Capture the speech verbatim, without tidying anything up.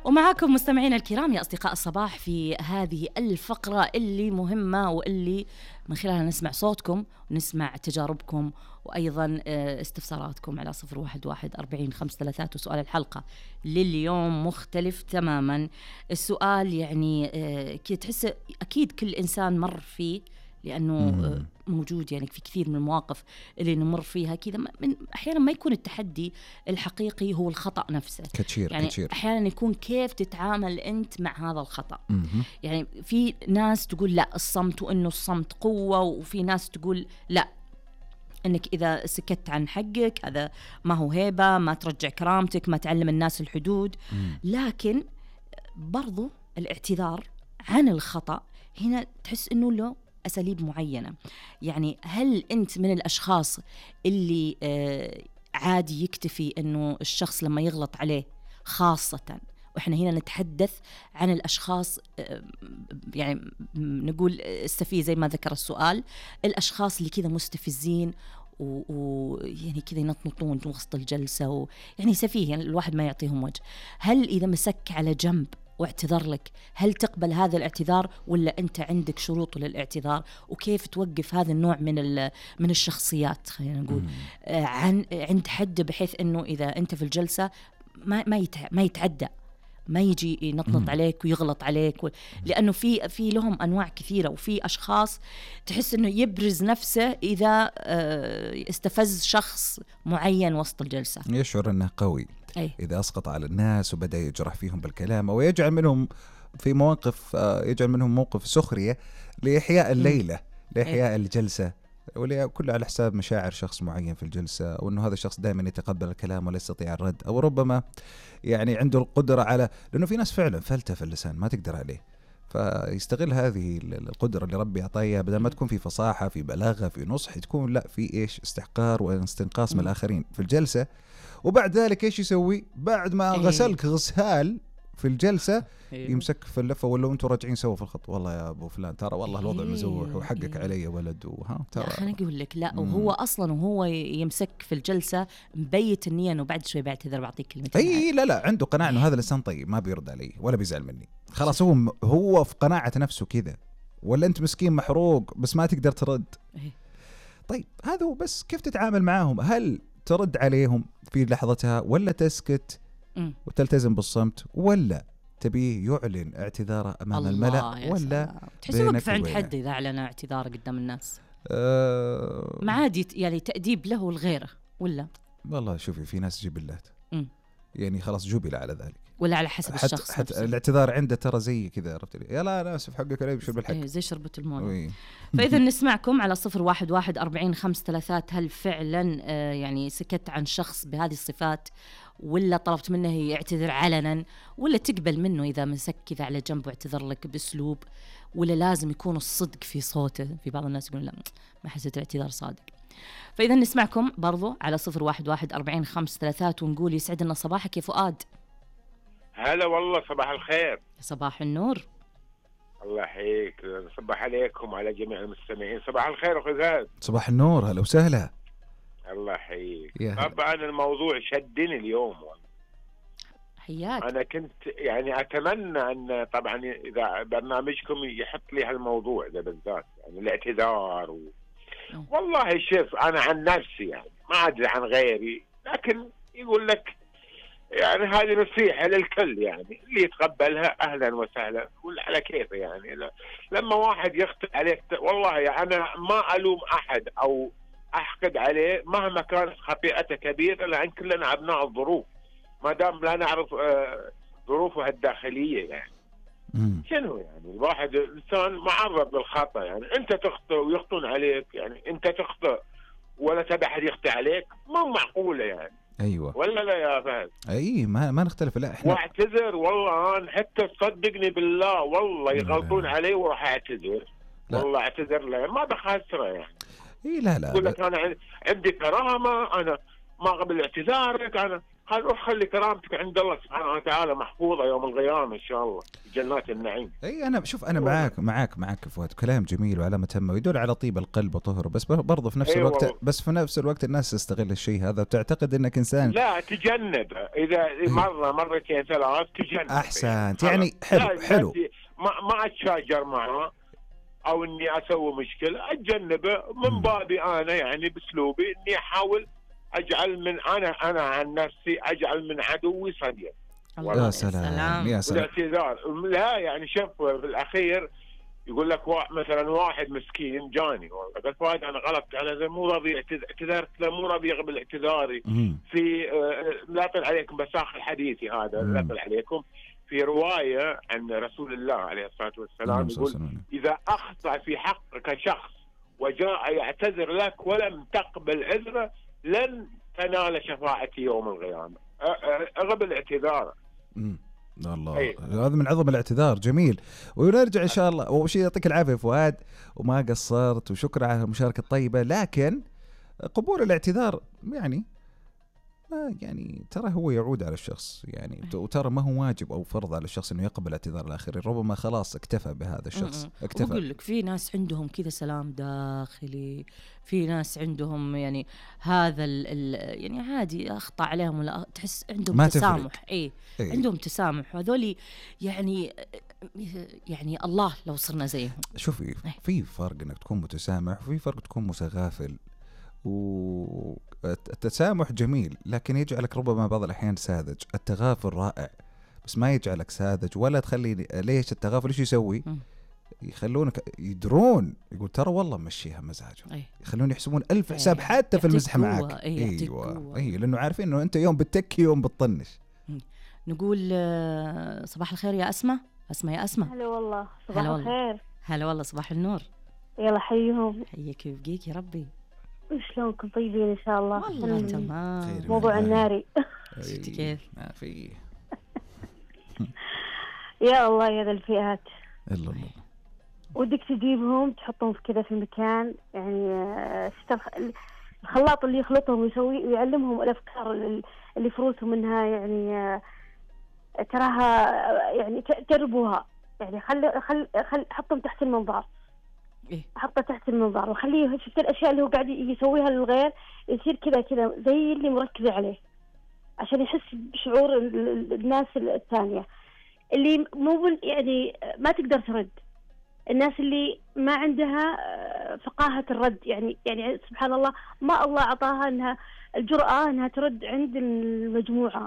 ومعاكم مستمعينا الكرام يا أصدقاء الصباح في هذه الفقرة اللي مهمة واللي من خلالها نسمع صوتكم ونسمع تجاربكم وأيضا استفساراتكم على صفر واحد واحد أربعين خمس ثلاثات. وسؤال الحلقة لليوم مختلف تماما. السؤال يعني كي تحس أكيد كل إنسان مر فيه، لأنه مم. موجود يعني في كثير من المواقف اللي نمر فيها كذا. من أحيانا ما يكون التحدي الحقيقي هو الخطأ نفسه، كتير يعني كتير. أحيانا يكون كيف تتعامل أنت مع هذا الخطأ. مم. يعني في ناس تقول لا الصمت، وإنه الصمت قوة، وفي ناس تقول لا إنك إذا سكت عن حقك هذا ما هو هيبة، ما ترجع كرامتك، ما تعلم الناس الحدود. مم. لكن برضو الاعتذار عن الخطأ هنا تحس إنه له أساليب معينة. يعني هل أنت من الأشخاص اللي آه عادي يكتفي أنه الشخص لما يغلط عليه، خاصة وإحنا هنا نتحدث عن الأشخاص آه يعني نقول استفي زي ما ذكر السؤال، الأشخاص اللي كذا مستفزين ويعني كذا ينطنطون وسط الجلسة ويعني سفيه، يعني الواحد ما يعطيهم وجه. هل إذا مسك على جنب واعتذر لك، هل تقبل هذا الاعتذار ولا أنت عندك شروط للاعتذار؟ وكيف توقف هذا النوع من من الشخصيات خلينا نقول آه عن عند حد، بحيث إنه إذا أنت في الجلسة ما ما ما يتعدى، ما يجي ينطنط عليك ويغلط عليك و... لأنه في في لهم أنواع كثيرة، وفي أشخاص تحس إنه يبرز نفسه إذا آه استفز شخص معين وسط الجلسة، يشعر أنه قوي. أي. إذا أسقط على الناس وبدأ يجرح فيهم بالكلام أو يجعل منهم في مواقف يجعل منهم موقف سخرية لإحياء الليلة، لإحياء الجلسة، وكله على حساب مشاعر شخص معين في الجلسة، وأنه هذا الشخص دائما يتقبل الكلام ولا يستطيع الرد، أو ربما يعني عنده القدرة على، لأنه في ناس فعلا فلتة في اللسان ما تقدر عليه، فيستغل هذه القدرة اللي ربي عطايا، بدل ما تكون في فصاحة في بلاغة في نصح، تكون لا في إيش استحقار واستنقاص من الآخرين في الجلسة. وبعد ذلك إيش يسوي بعد ما غسلك غسال في الجلسة؟ يمسك في اللفة، ولا أنتوا راجعين سوا في الخط، والله يا أبو فلان ترى والله الوضع مزوح وحقك علي ولد وها ترى. خليني أقول لك لا، وهو أصلا وهو يمسك في الجلسة مبيت النية إنه بعد شوي بعتذر بعطيك كلمتين. أي لا لا عنده قناعة إنه هذا الإنسان طيب ما بيرد علي ولا بيزعل مني، خلاص هو هو في قناعة نفسه كذا، ولا أنت مسكين محروق بس ما تقدر ترد. طيب هذا هو، بس كيف تتعامل معاهم؟ هل ترد عليهم في لحظتها ولا تسكت م. وتلتزم بالصمت، ولا تبيه يعلن اعتذاره أمام الملأ، ولا تحس وقف عند حد إذا أعلن اعتذاره قدام الناس؟ أه ما عادي يعني تأديب له والغيره، ولا والله شوفي في ناس جبلات م. يعني خلاص جبل على ذلك، ولا على حسب حت الشخص حت الاعتذار عنده ترى زي كذا، عرفت لي يلا أنا آسف حقك علي بشرب الحق، إيه زي شربة المويه. فإذا نسمعكم على صفر واحد واحد أربعين خمس ثلاثات، هل فعلا آه يعني سكت عن شخص بهذه الصفات، ولا طلبت منه يعتذر علنا، ولا تقبل منه إذا مسك كذا على جنب واعتذر لك بأسلوب، ولا لازم يكون الصدق في صوته؟ في بعض الناس يقولون لا ما حسيت الاعتذار صادق. فإذا نسمعكم برضو على صفر واحد واحد أربعين خمس ثلاثات، ونقول يسعد لنا صباحك يا فؤاد. هلا والله صباح الخير. صباح النور. الله يحييك، صباح عليكم وعلى جميع المستمعين. صباح الخير أخي زاد. صباح النور، هلا وسهلا. الله يحييك. طبعا الموضوع شدني اليوم. حياك. أنا كنت يعني أتمنى أن طبعا إذا برنامجكم يحط لي هالموضوع ده بالذات، يعني الاعتذار و... والله شوف أنا عن نفسي يعني ما أدري عن غيري، لكن يقول لك يعني هذه نصيحة للكل، يعني اللي يتقبلها أهلا وسهلا ولا على كيفه. يعني لما واحد يخطئ عليك والله يعني أنا ما ألوم أحد أو أحقد عليه مهما كانت خطيئته كبيرة، لأن كلنا أبناء الظروف ما دام لا نعرف ظروفها الداخلية. يعني مم. شنو يعني الواحد إنسان معرض للخطأ، يعني أنت تخطئ ويخطئون عليك، يعني أنت تخطئ ولا تبي أحد يخطئ عليك، ما معقولة يعني. أيوة ولا لا يا فهد؟ أي ما ما نختلف. لا إحنا واعتذر والله أنا حتى تصدقني بالله والله يغلطون علي وراح أعتذر. والله أعتذر له ما بخسره يعني. إيه لا لا يقول لك أنا عندي كرامة، أنا ما قبل اعتذارك، أنا خل خلي كرامتك عند الله سبحانه وتعالى محفوظه يوم القيامه ان شاء الله في جنات النعيم. اي انا شوف انا معاك معاك معاك فؤاد، كلام جميل وعلامه تامه ويدل على طيب القلب وطهره، بس برضه في نفس أيوة الوقت والله. بس في نفس الوقت الناس تستغل الشيء هذا وتعتقد انك انسان. لا تجنب اذا مره مرتين ثلاث تجنب. احسنت يعني حلو حلو. ما ما اتشاجر معه او اني اسوي مشكله، اتجنبه من بابي انا يعني باسلوبي اني احاول اجعل من انا انا عن نفسي اجعل من عدوي صديق. يا سلام يا سلام. والاعتذار لا يعني شوف بالاخير يقول لك مثلا واحد مسكين جاني والله قال فؤاد انا غلط انا زي مو راضي اعتذرت له مو راضي يقبل اعتذاري في لا طل عليكم بس اخر حديثي هذا لا طل عليكم في روايه عن رسول الله عليه الصلاه والسلام يقول اذا اخطا في حقك شخص وجاء يعتذر لك ولم تقبل عذره لن تنال شفاعتي يوم القيامه. اقبل اعتذاره. الله أيه. هذا من عظم الاعتذار. جميل. ونرجع ان شاء الله. اول شيء يعطيك العافيه فؤاد وما قصرت وشكرا على المشاركه الطيبه، لكن قبول الاعتذار يعني ما يعني ترى هو يعود على الشخص يعني، وترى ما هو واجب او فرض على الشخص انه يقبل اعتذار الاخرين، ربما خلاص اكتفى بهذا الشخص. اكتفى. بقول لك في ناس عندهم كذا سلام داخلي، في ناس عندهم يعني هذا ال ال يعني عادي اخطا عليهم ولا تحس عندهم تسامح. اي إيه. عندهم تسامح، وهذول يعني يعني الله لو صرنا زيهم. شوفي في فرق انك تكون متسامح وفي فرق تكون متغافل، والتسامح جميل لكن يجعلك ربما بعض الأحيان ساذج. التغافل رائع بس ما يجعلك ساذج ولا تخلي. ليش التغافل ايش يسوي؟ يخلونك يدرون يقول ترى والله مشيها مزاجه، يخلون يحسبون ألف حساب حتى في المزح معك. ايوه اي لانه عارفين انه انت يوم بتكي يوم بتطنش. نقول صباح الخير يا اسماء. اسماء يا اسماء. هلا والله صباح الخير. هلا والله صباح النور. يلا حيهم. حيك ويبقيك يا ربي. شلونكم طيبين ان شاء الله؟ والله تمام. موضوع الناري شفتي كيف؟ ما في. يا الله يا ذا الفئات. الله ودك تجيبهم تحطهم في كذا في مكان يعني الخلاط اللي يخلطهم ويسوي ويعلمهم الافكار اللي فروسهم منها يعني تراها يعني تربوها يعني خل خل خل حطهم تحت المنظار. إيه؟ حطه تحت المنظار وخليه شفت الاشياء اللي هو قاعد يسويها للغير يصير كذا كذا زي اللي مركزه عليه عشان يحس بشعور الناس الثانيه اللي مو يعني ما تقدر ترد. الناس اللي ما عندها فقاهه الرد يعني يعني سبحان الله ما الله اعطاها انها الجرأة انها ترد عند المجموعه